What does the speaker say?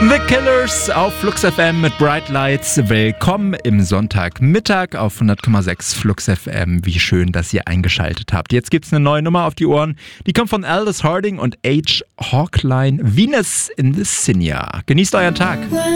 The Killers auf Flux FM mit Bright Lights. Willkommen im Sonntagmittag auf 100,6 Flux FM. Wie schön, dass ihr eingeschaltet habt. Jetzt gibt's eine neue Nummer auf die Ohren. Die kommt von Aldous Harding und H. Hawkline. Venus in the Cinia. Genießt euren Tag.